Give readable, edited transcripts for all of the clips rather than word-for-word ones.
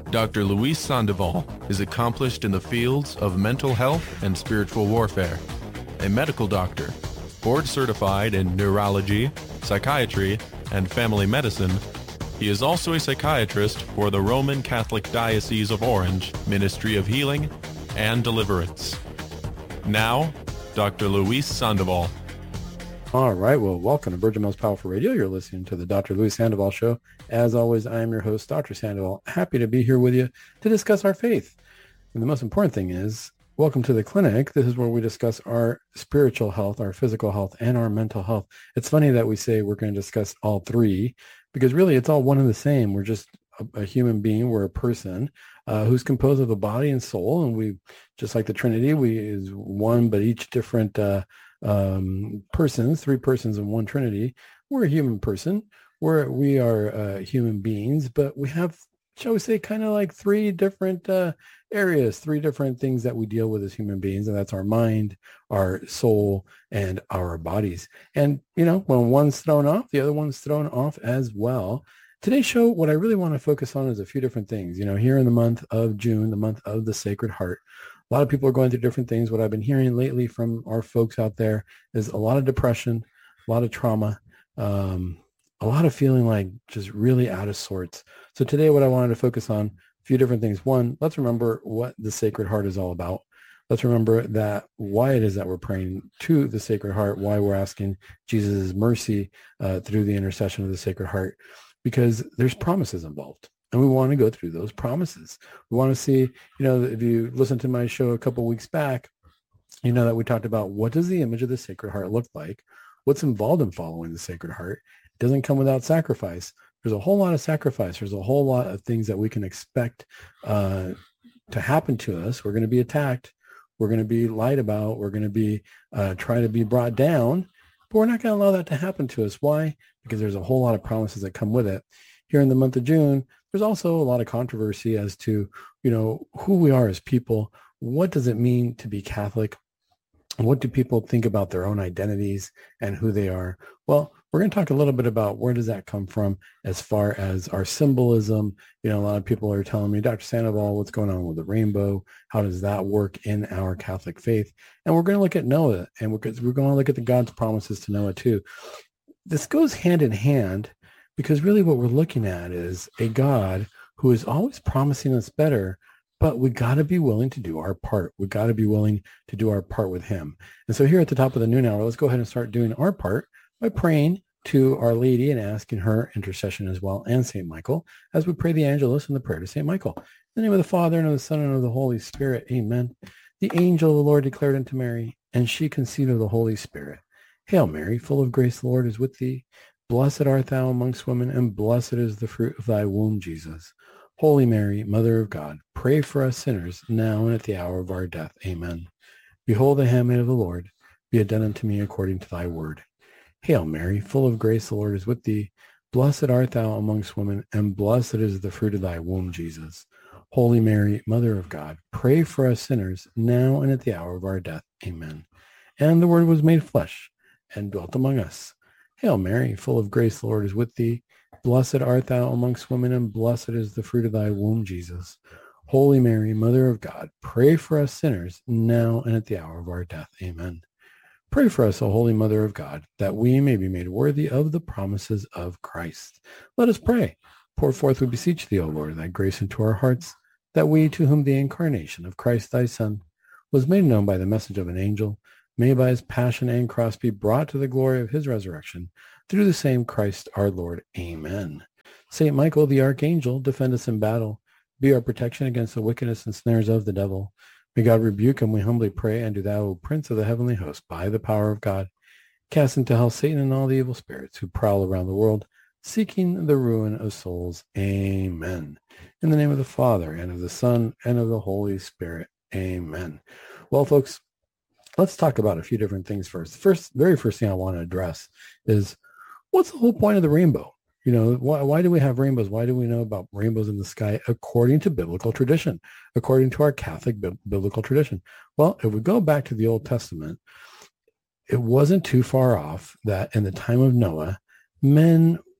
Dr. Luis Sandoval is accomplished in the fields of mental health and spiritual warfare. A medical doctor, board certified in neurology, psychiatry, and family medicine, he is also a psychiatrist for the Roman Catholic Diocese of Orange Ministry of Healing and Deliverance. Now, Dr. Luis Sandoval. All right. Well, welcome to Virgin Most Powerful Radio. You're listening to the Dr. Luis Sandoval Show. As always, I am your host, Dr. Sandoval. Happy to be here with you to discuss our faith. And the most important thing is, welcome to the clinic. This is where we discuss our spiritual health, our physical health, and our mental health. It's funny that we say we're going to discuss all three because really it's all one and the same. We're just a human being. We're a person who's composed of a body and soul. And we, just like the Trinity, we is one, but each different persons, three persons in one Trinity. We're a human person. We are human beings, but we have, shall we say, kind of like three different areas, three different things that we deal with as human beings, and that's our mind, our soul, and our bodies. And, you know, when one's thrown off, the other one's thrown off as well. Today's show, what I really want to focus on is a few different things. You know, here in the month of June, the month of the Sacred Heart, a lot of people are going through different things. What I've been hearing lately from our folks out there is a lot of depression, a lot of trauma, a lot of feeling like just really out of sorts. So today what I wanted to focus on, a few different things. One, let's remember what the Sacred Heart is all about. Let's remember that why it is that we're praying to the Sacred Heart, why we're asking Jesus' mercy through the intercession of the Sacred Heart, because there's promises involved. And we want to go through those promises. We want to see, you know, if you listen to my show a couple of weeks back, you know that we talked about what does the image of the Sacred Heart look like? What's involved in following the Sacred Heart? It doesn't come without sacrifice. There's a whole lot of sacrifice. There's a whole lot of things that we can expect to happen to us. We're going to be attacked. We're going to be lied about. We're going to be try to be brought down. But we're not going to allow that to happen to us. Why? Because there's a whole lot of promises that come with it. Here in the month of June, there's also a lot of controversy as to, you know, who we are as people. What does it mean to be Catholic? What do people think about their own identities and who they are? Well, we're going to talk a little bit about where does that come from as far as our symbolism. You know, a lot of people are telling me, Dr. Sandoval, what's going on with the rainbow? How does that work in our Catholic faith? And we're going to look at Noah, and we're going to look at the God's promises to Noah too. This goes hand in hand because really what we're looking at is a God who is always promising us better, but we got to be willing to do our part. We got to be willing to do our part with him. And so here at the top of the noon hour, let's go ahead and start doing our part by praying to Our Lady and asking her intercession as well, and St. Michael, as we pray the Angelus and the prayer to St. Michael. In the name of the Father, and of the Son, and of the Holy Spirit, amen. The angel of the Lord declared unto Mary, and she conceived of the Holy Spirit. Hail Mary, full of grace, the Lord is with thee. Blessed art thou amongst women, and blessed is the fruit of thy womb, Jesus. Holy Mary, Mother of God, pray for us sinners, now and at the hour of our death. Amen. Behold the handmaid of the Lord, be it done unto me according to thy word. Hail Mary, full of grace, the Lord is with thee. Blessed art thou amongst women, and blessed is the fruit of thy womb, Jesus. Holy Mary, Mother of God, pray for us sinners, now and at the hour of our death. Amen. And the Word was made flesh, and dwelt among us. Hail Mary, full of grace, the Lord is with thee. Blessed art thou amongst women, and blessed is the fruit of thy womb, Jesus. Holy Mary, Mother of God, pray for us sinners, now and at the hour of our death. Amen. Pray for us, O Holy Mother of God, that we may be made worthy of the promises of Christ. Let us pray. Pour forth, we beseech thee, O Lord, thy grace into our hearts, that we, to whom the incarnation of Christ thy Son was made known by the message of an angel, may by his passion and cross be brought to the glory of his resurrection, through the same Christ our Lord. Amen. Saint Michael, the archangel, defend us in battle. Be our protection against the wickedness and snares of the devil. May God rebuke him, we humbly pray, and do thou, O Prince of the heavenly host, by the power of God, cast into hell Satan and all the evil spirits who prowl around the world, seeking the ruin of souls. Amen. In the name of the Father, and of the Son, and of the Holy Spirit. Amen. Well, folks, let's talk about a few different things first. Very first thing I want to address is, what's the whole point of the rainbow? You know, why do we have rainbows? Why do we know about rainbows in the sky according to biblical tradition, according to our Catholic biblical tradition? Well, if we go back to the Old Testament, it wasn't too far off that in the time of Noah, men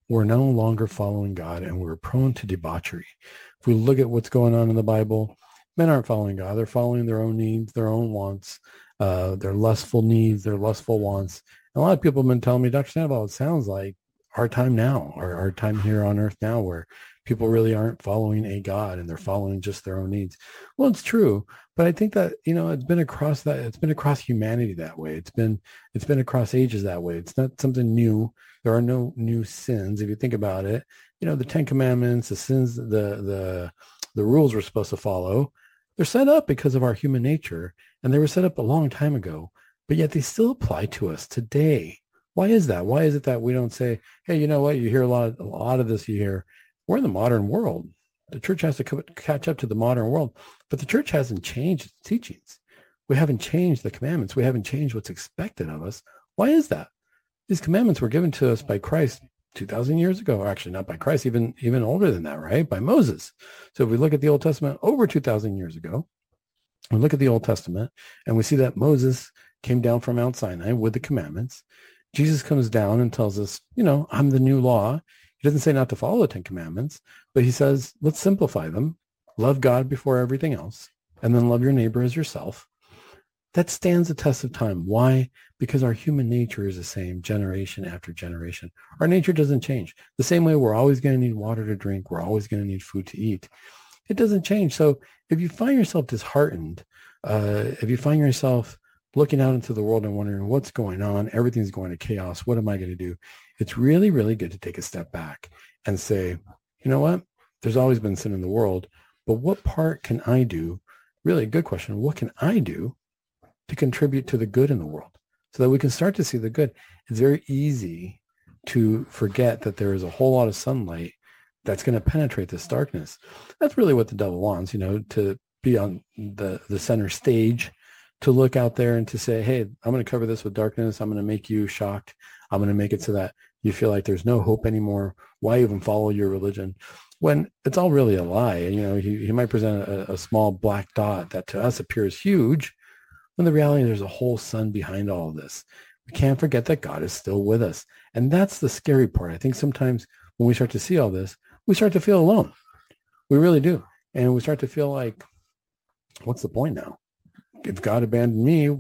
we're no longer following God and we're prone to debauchery. If we look at what's going on in the Bible, men aren't following God. They're following their own needs, their own wants, their lustful needs, their lustful wants. And a lot of people have been telling me, Dr. Sandoval, it sounds like our time now, our time here on earth now, where people really aren't following a God and they're following just their own needs. Well, it's true, but I think that, it's been across humanity that way. It's been across ages that way. It's not something new. There are no new sins. If you think about it, the Ten Commandments, the sins, the rules we're supposed to follow, they're set up because of our human nature, and they were set up a long time ago, but yet they still apply to us today. Why is that? Why is it that we don't say, hey, you know what? You hear a lot of this. You hear, we're in the modern world. The church has to catch up to the modern world, but the church hasn't changed its teachings. We haven't changed the commandments. We haven't changed what's expected of us. Why is that? These commandments were given to us by Christ 2,000 years ago, or actually not by Christ, even older than that, right? By Moses. So if we look at the Old Testament over 2,000 years ago, we look at the Old Testament and we see that Moses came down from Mount Sinai with the commandments. Jesus comes down and tells us, I'm the new law. He doesn't say not to follow the Ten Commandments, but he says, let's simplify them. Love God before everything else, and then love your neighbor as yourself. That stands the test of time. Why? Because our human nature is the same generation after generation. Our nature doesn't change. The same way we're always going to need water to drink, we're always going to need food to eat. It doesn't change. So if you find yourself disheartened, if you find yourself looking out into the world and wondering what's going on, everything's going to chaos, what am I going to do? It's really, really good to take a step back and say, you know what? There's always been sin in the world, but what part can I do? Really a good question. What can I do to contribute to the good in the world so that we can start to see the good? It's very easy to forget that there is a whole lot of sunlight that's going to penetrate this darkness. That's really what the devil wants, to be on the center stage, to look out there and to say, hey, I'm going to cover this with darkness. I'm going to make you shocked. I'm going to make it so that you feel like there's no hope anymore. Why even follow your religion? When it's all really a lie. He might present a small black dot that to us appears huge, when the reality there's a whole sun behind all of this. We can't forget that God is still with us. And that's the scary part. I think sometimes when we start to see all this, we start to feel alone. We really do. And we start to feel like, what's the point now? If God abandoned me,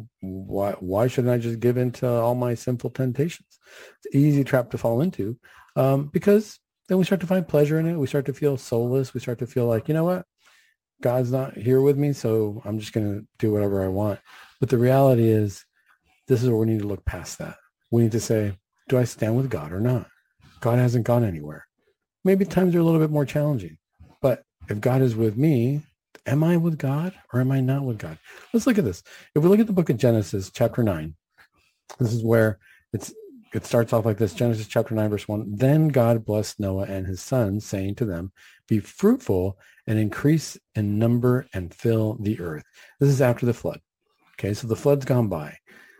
why shouldn't I just give in to all my sinful temptations? It's an easy trap to fall into, because then we start to find pleasure in it. We start to feel soulless. We start to feel like, you know what? God's not here with me, so I'm just going to do whatever I want. But the reality is, this is where we need to look past that. We need to say, do I stand with God or not? God hasn't gone anywhere. Maybe times are a little bit more challenging, but if God is with me, am I with God or am I not with God? Let's look at this. If we look at the book of Genesis, chapter 9, this is where it starts off like this. Genesis chapter 9, verse 1. Then God blessed Noah and his sons, saying to them, be fruitful and increase in number and fill the earth. This is after the flood. Okay, so the flood's gone by.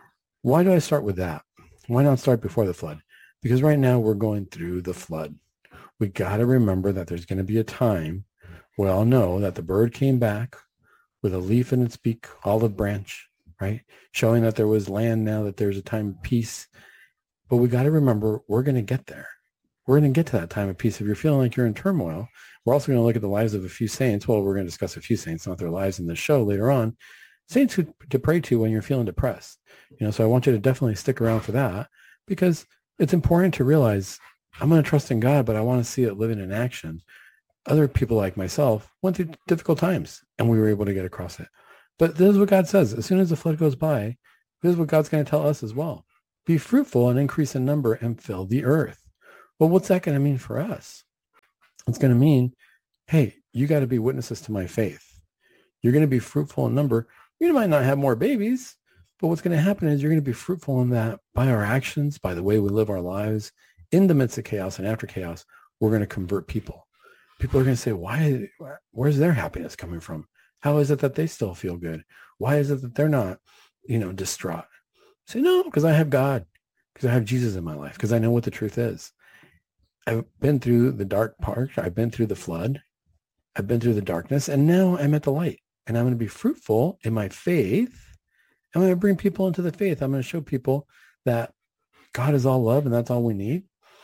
Why do I start with that? Why not start before the flood? Because right now we're going through the flood. We got to remember that there's going to be a time. We all know that the bird came back with a leaf in its beak, olive branch, right? Showing that there was land now, that there's a time of peace. But we got to remember, we're going to get there. We're going to get to that time of peace. If you're feeling like you're in turmoil, we're also going to look at the lives of a few saints. Well, we're going to discuss a few saints, not their lives in this show later on. Saints to pray to when you're feeling depressed. So I want you to definitely stick around for that, because it's important to realize I'm going to trust in God, but I want to see it living in action. Other people like myself went through difficult times and we were able to get across it. But this is what God says. As soon as the flood goes by, this is what God's going to tell us as well. Be fruitful and increase in number and fill the earth. Well, what's that going to mean for us? It's going to mean, hey, you got to be witnesses to my faith. You're going to be fruitful in number. You might not have more babies, but what's going to happen is you're going to be fruitful in that by our actions, by the way we live our lives in the midst of chaos and after chaos. We're going to convert people. People are going to say, where's their happiness coming from? How is it that they still feel good? Why is it that they're not, distraught? Say, no, because I have God, because I have Jesus in my life, because I know what the truth is. I've been through the dark part. I've been through the flood. I've been through the darkness, and now I'm at the light, and I'm going to be fruitful in my faith. I'm going to bring people into the faith. I'm going to show people that God is all love, and that's all we need.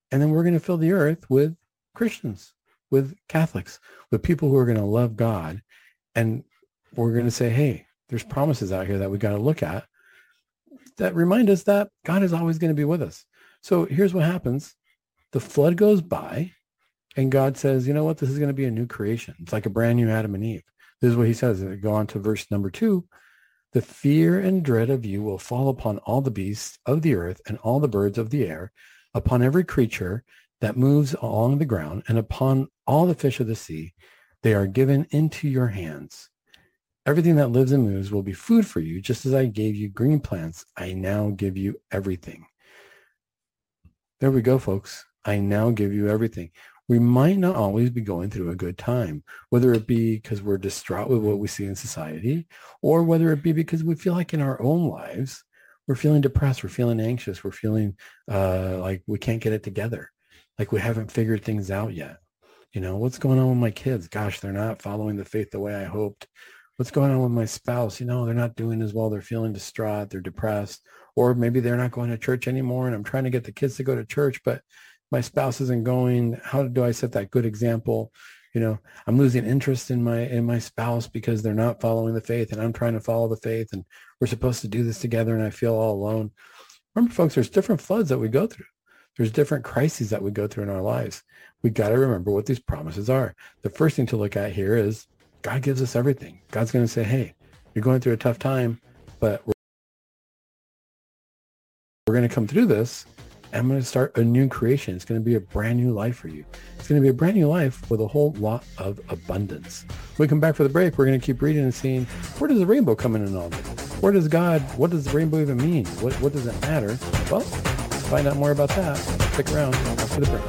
And then we're going to fill the earth with Christians, with Catholics, with people who are going to love God. And we're going to say, hey, there's promises out here that we got to look at that remind us that God is always going to be with us. So here's what happens. The flood goes by and God says, you know what? This is going to be a new creation. It's like a brand new Adam and Eve. This is what he says. Go on to verse number 2. The fear and dread of you will fall upon all the beasts of the earth and all the birds of the air, upon every creature that moves along the ground, and upon all the fish of the sea. They are given into your hands. Everything that lives and moves will be food for you, just as I gave you green plants. I now give you everything. There we go, folks. I now give you everything. We might not always be going through a good time, whether it be because we're distraught with what we see in society, or whether it be because we feel like in our own lives, we're feeling depressed, we're feeling anxious, we're feeling like we can't get it together, like we haven't figured things out yet. You know, what's going on with my kids? Gosh, they're not following the faith the way I hoped. What's going on with my spouse? You know, they're not doing as well. They're feeling distraught. They're depressed. Or maybe they're not going to church anymore, and I'm trying to get the kids to go to church, but my spouse isn't going. How do I set that good example? You know, I'm losing interest in my spouse because they're not following the faith, and I'm trying to follow the faith, and we're supposed to do this together, and I feel all alone. Remember, folks, there's different floods that we go through. There's different crises that we go through in our lives. We got to remember what these promises are. The first thing to look at here is God gives us everything. God's going to say, hey, you're going through a tough time, but we're going to come through this. I'm going to start a new creation. It's going to be a brand new life for you. It's going to be a brand new life with a whole lot of abundance. When we come back for the break, we're going to keep reading and seeing, where does the rainbow come in all this? What does the rainbow even mean? What does it matter? Well, find out more about that. Stick around after the break.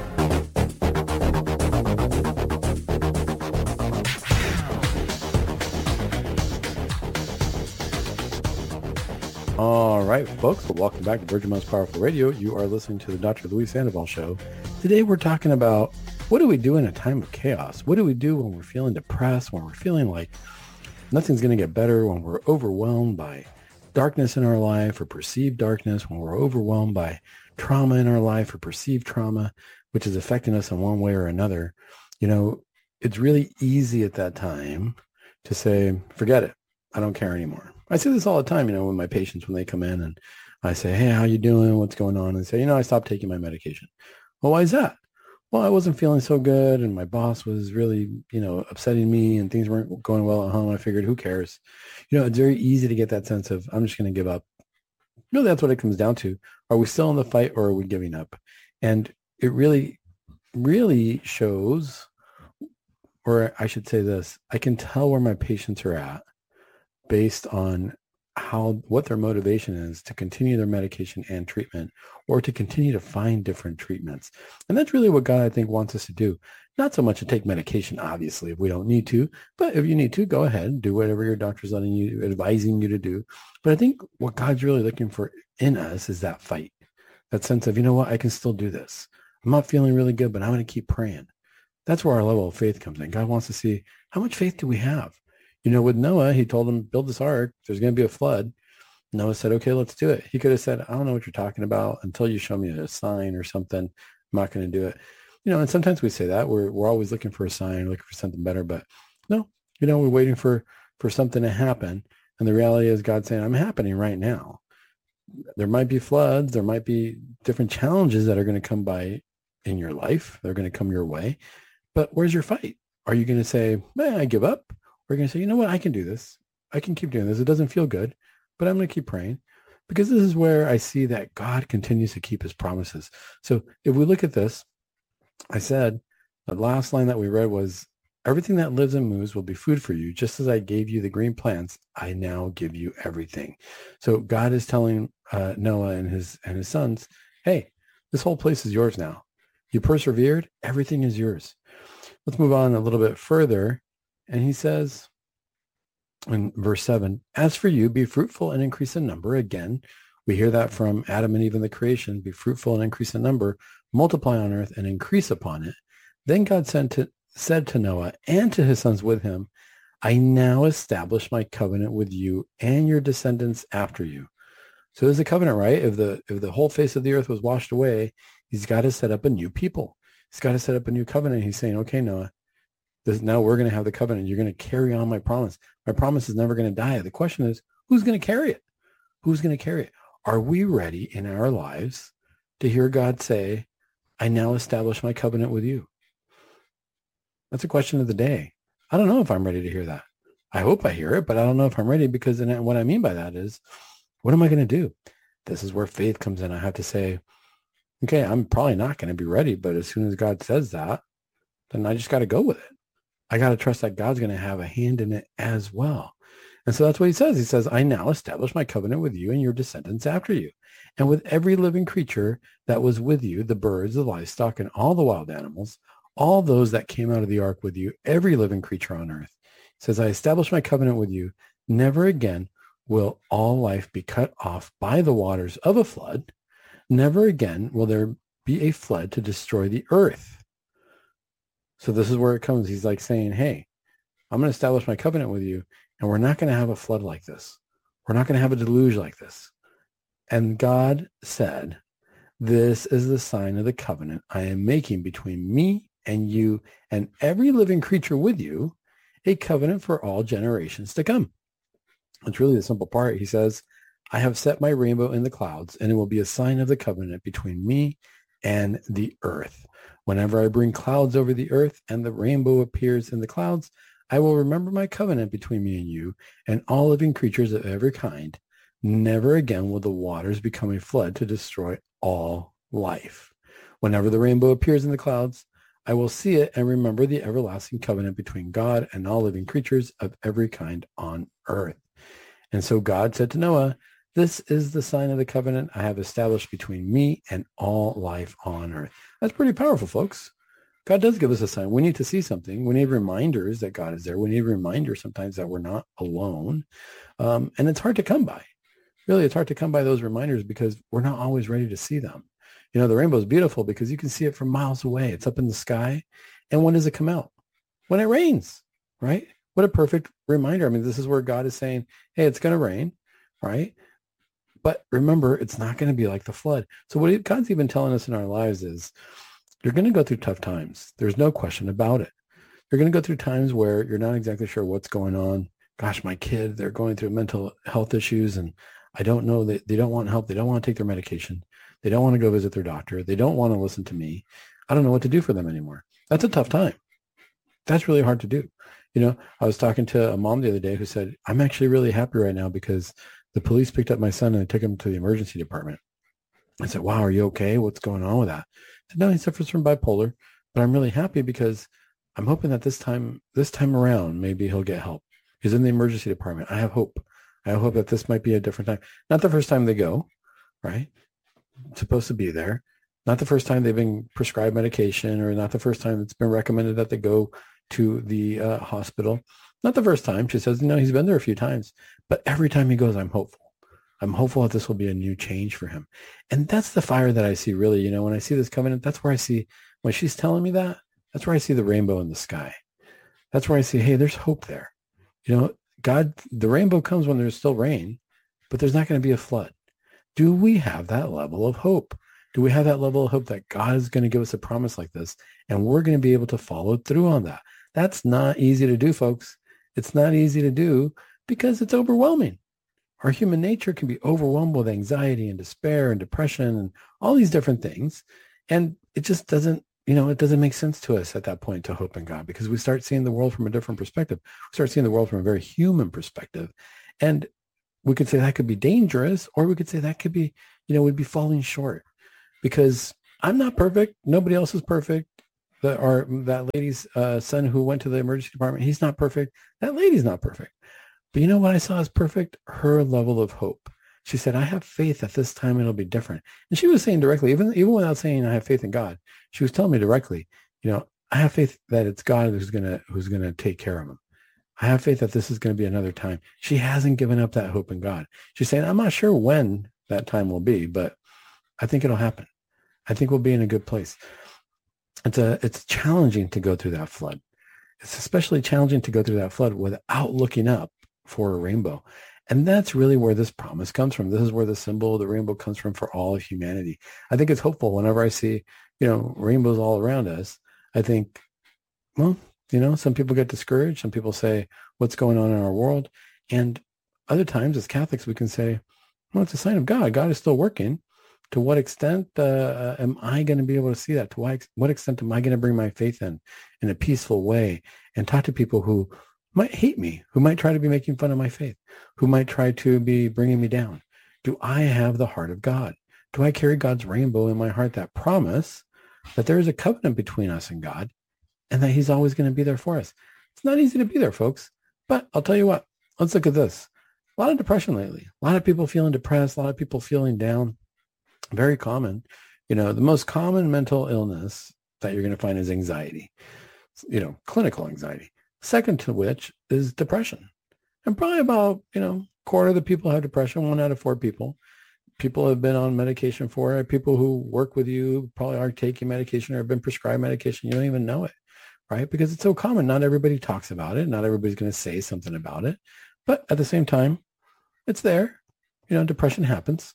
All right, folks, well, welcome back to Virgin Most Powerful Radio. You are listening to the Dr. Luis Sandoval Show. Today, we're talking about what do we do in a time of chaos? What do we do when we're feeling depressed, when we're feeling like nothing's going to get better, when we're overwhelmed by darkness in our life or perceived darkness, when we're overwhelmed by trauma in our life or perceived trauma, which is affecting us in one way or another. You know, it's really easy at that time to say, forget it. I don't care anymore. I say this all the time, you know, with my patients when they come in and I say, hey, how you doing? What's going on? And they say, you know, I stopped taking my medication. Well, why is that? Well, I wasn't feeling so good and my boss was really, you know, upsetting me and things weren't going well at home. I figured, who cares? You know, it's very easy to get that sense of, I'm just going to give up. Really, that's what it comes down to. Are we still in the fight or are we giving up? And it really, really shows, or I should say this, I can tell where my patients are at based on what their motivation is to continue their medication and treatment or to continue to find different treatments. And that's really what God, I think, wants us to do. Not so much to take medication, obviously, if we don't need to, but if you need to, go ahead and do whatever your doctor's advising you to do. But I think what God's really looking for in us is that fight, that sense of, you know what, I can still do this. I'm not feeling really good, but I'm going to keep praying. That's where our level of faith comes in. God wants to see, how much faith do we have? You know, with Noah, he told him, build this ark. There's going to be a flood. Noah said, okay, let's do it. He could have said, I don't know what you're talking about until you show me a sign or something. I'm not going to do it. You know, and sometimes we say that. We're always looking for a sign, looking for something better. But no, you know, we're waiting for something to happen. And the reality is God saying, I'm happening right now. There might be floods. There might be different challenges that are going to come by in your life. They're going to come your way. But where's your fight? Are you going to say, man, I give up? We're going to say, you know what? I can do this. I can keep doing this. It doesn't feel good, but I'm going to keep praying because this is where I see that God continues to keep his promises. So if we look at this, I said the last line that we read was, everything that lives and moves will be food for you. Just as I gave you the green plants, I now give you everything. So God is telling Noah and his sons, hey, this whole place is yours now. You persevered. Everything is yours. Let's move on a little bit further. And he says in verse 7, as for you, be fruitful and increase in number. Again, we hear that from Adam and Eve in the creation, be fruitful and increase in number, multiply on earth and increase upon it. Then God said to Noah and to his sons with him, I now establish my covenant with you and your descendants after you. So there's a covenant, right? If the whole face of the earth was washed away He's got to set up a new people. He's got to set up a new covenant. He's saying, okay, Noah, now we're going to have the covenant. You're going to carry on my promise. My promise is never going to die. The question is, who's going to carry it? Who's going to carry it? Are we ready in our lives to hear God say, I now establish my covenant with you? That's a question of the day. I don't know if I'm ready to hear that. I hope I hear it, but I don't know if I'm ready, because what I mean by that is, what am I going to do? This is where faith comes in. I have to say, okay, I'm probably not going to be ready, but as soon as God says that, then I just got to go with it. I got to trust that God's going to have a hand in it as well. And so that's what he says. He says, I now establish my covenant with you and your descendants after you, and with every living creature that was with you, the birds, the livestock, and all the wild animals, all those that came out of the ark with you, every living creature on earth. He says, I establish my covenant with you. Never again will all life be cut off by the waters of a flood. Never again will there be a flood to destroy the earth. So this is where it comes. He's like saying, hey, I'm going to establish my covenant with you, and we're not going to have a flood like this. We're not going to have a deluge like this. And God said, this is the sign of the covenant I am making between me and you and every living creature with you, a covenant for all generations to come. It's really the simple part. He says, I have set my rainbow in the clouds, and it will be a sign of the covenant between me and the earth. Whenever I bring clouds over the earth and the rainbow appears in the clouds, I will remember my covenant between me and you and all living creatures of every kind. Never again will the waters become a flood to destroy all life. Whenever the rainbow appears in the clouds, I will see it and remember the everlasting covenant between God and all living creatures of every kind on earth. And so God said to Noah, this is the sign of the covenant I have established between me and all life on earth. That's pretty powerful, folks. God does give us a sign. We need to see something. We need reminders that God is there. We need reminders sometimes that we're not alone. And it's hard to come by. Really, it's hard to come by those reminders because we're not always ready to see them. You know, the rainbow is beautiful because you can see it from miles away. It's up in the sky. And when does it come out? When it rains, right? What a perfect reminder. I mean, this is where God is saying, hey, it's going to rain, right? But remember, it's not going to be like the flood. So what God's even telling us in our lives is you're going to go through tough times. There's no question about it. You're going to go through times where you're not exactly sure what's going on. Gosh, my kid, they're going through mental health issues, and I don't know that they don't want help. They don't want to take their medication. They don't want to go visit their doctor. They don't want to listen to me. I don't know what to do for them anymore. That's a tough time. That's really hard to do. You know, I was talking to a mom the other day who said, I'm actually really happy right now because the police picked up my son and they took him to the emergency department. I said, wow, are you okay? What's going on with that? I said, no, he suffers from bipolar, but I'm really happy because I'm hoping that this time around, maybe he'll get help. He's in the emergency department. I have hope. I hope that this might be a different time. Not the first time they go, right? It's supposed to be there. Not the first time they've been prescribed medication, or not the first time it's been recommended that they go to the hospital. Not the first time. She says, no, he's been there a few times. But every time he goes, I'm hopeful. I'm hopeful that this will be a new change for him. And that's the fire that I see, really. You know, when I see this covenant, that's where I see, when she's telling me that, that's where I see the rainbow in the sky. That's where I see, hey, there's hope there. You know, God, the rainbow comes when there's still rain, but there's not going to be a flood. Do we have that level of hope? Do we have that level of hope that God is going to give us a promise like this and we're going to be able to follow through on that? That's not easy to do, folks. It's not easy to do because it's overwhelming. Our human nature can be overwhelmed with anxiety and despair and depression and all these different things. And it just doesn't, you know, it doesn't make sense to us at that point to hope in God, because we start seeing the world from a different perspective. We start seeing the world from a very human perspective. And we could say that could be dangerous, or we could say that could be, you know, we'd be falling short, because I'm not perfect. Nobody else is perfect. That lady's son who went to the emergency department, he's not perfect. That lady's not perfect. But you know what I saw as perfect? Her level of hope. She said, I have faith that this time it'll be different. And she was saying directly, even without saying I have faith in God, she was telling me directly, you know, I have faith that it's God who's gonna take care of him. I have faith that this is going to be another time. She hasn't given up that hope in God. She's saying, I'm not sure when that time will be, but I think it'll happen. I think we'll be in a good place. It's challenging to go through that flood. It's especially challenging to go through that flood without looking up for a rainbow. And that's really where this promise comes from. This is where the symbol of the rainbow comes from for all of humanity. I think it's hopeful whenever I see, rainbows all around us. I think, well, some people get discouraged. Some people say, what's going on in our world? And other times as Catholics, we can say, well, it's a sign of God. God is still working. To what extent am I going to be able to see that? To what extent am I going to bring my faith in a peaceful way and talk to people who might hate me, who might try to be making fun of my faith, who might try to be bringing me down? Do I have the heart of God? Do I carry God's rainbow in my heart, that promise that there is a covenant between us and God and that he's always going to be there for us? It's not easy to be there, folks. But I'll tell you what, let's look at this. A lot of depression lately. A lot of people feeling depressed, a lot of people feeling down. Very common. The most common mental illness that you're going to find is anxiety, clinical anxiety. Second to which is depression. And probably about, quarter of the people have depression, 1 out of 4 people. People have been on medication for it. People who work with you probably are taking medication or have been prescribed medication. You don't even know it, right? Because it's so common. Not everybody talks about it. Not everybody's going to say something about it. But at the same time, it's there. Depression happens.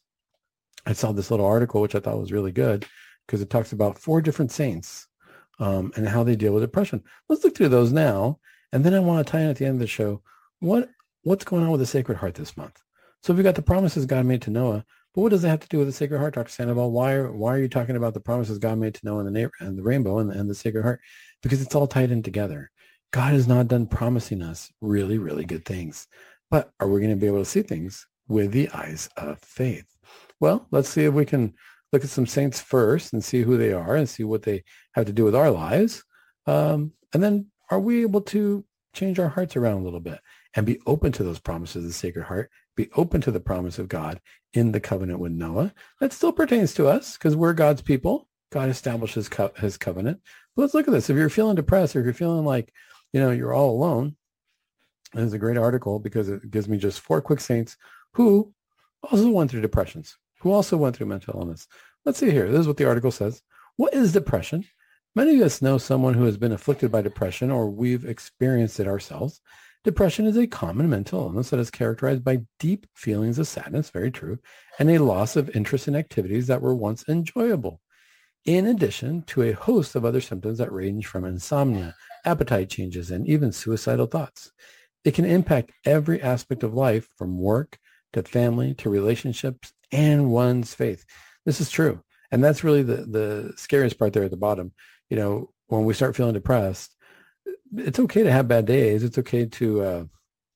I saw this little article, which I thought was really good because it talks about 4 different saints and how they deal with depression. Let's look through those now. And then I want to tie in at the end of the show, what's going on with the Sacred Heart this month? So we've got the promises God made to Noah, but what does that have to do with the Sacred Heart, Dr. Sandoval? Why are you talking about the promises God made to Noah and the rainbow and the Sacred Heart? Because it's all tied in together. God is not done promising us really, really good things. But are we going to be able to see things with the eyes of faith? Well, let's see if we can look at some saints first and see who they are and see what they have to do with our lives. And then are we able to change our hearts around a little bit and be open to those promises of the Sacred Heart, be open to the promise of God in the covenant with Noah? That still pertains to us because we're God's people. God established his covenant. But let's look at this. If you're feeling depressed or if you're feeling like, you're all alone, there's a great article because it gives me just 4 quick saints who also went through depressions, who also went through mental illness. Let's see here. This is what the article says. What is depression? Many of us know someone who has been afflicted by depression or we've experienced it ourselves. Depression is a common mental illness that is characterized by deep feelings of sadness, very true, and a loss of interest in activities that were once enjoyable, in addition to a host of other symptoms that range from insomnia, appetite changes, and even suicidal thoughts. It can impact every aspect of life, from work to family to relationships and one's faith. This is true. And that's really the scariest part there at the bottom. When we start feeling depressed, it's okay to have bad days. It's okay to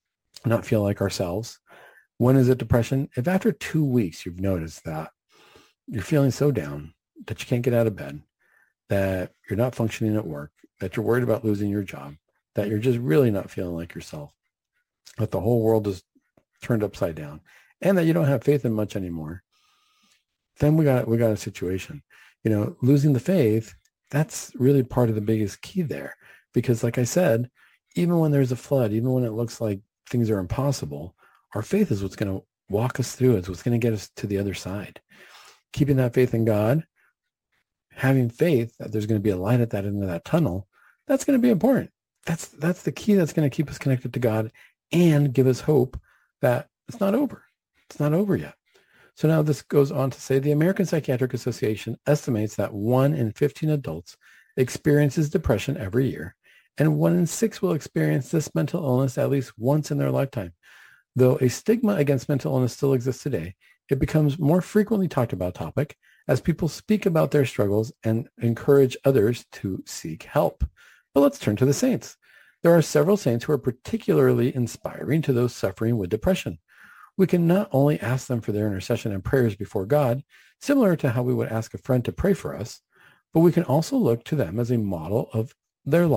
not feel like ourselves. When is it depression? If after 2 weeks you've noticed that you're feeling so down that you can't get out of bed, that you're not functioning at work, that you're worried about losing your job, that you're just really not feeling like yourself, that the whole world is turned upside down, and that you don't have faith in much anymore, then we got a situation. Losing the faith, that's really part of the biggest key there. Because like I said, even when there's a flood, even when it looks like things are impossible, our faith is what's going to walk us through. It's what's going to get us to the other side. Keeping that faith in God, having faith that there's going to be a light at that end of that tunnel, that's going to be important. That's the key that's going to keep us connected to God and give us hope that it's not over. It's not over yet. So now this goes on to say the American Psychiatric Association estimates that 1 in 15 adults experiences depression every year, and 1 in 6 will experience this mental illness at least once in their lifetime. Though a stigma against mental illness still exists today, it becomes more frequently talked about topic as people speak about their struggles and encourage others to seek help. But let's turn to the saints. There are several saints who are particularly inspiring to those suffering with depression. We can not only ask them for their intercession and prayers before God, similar to how we would ask a friend to pray for us, but we can also look to them as a model of their life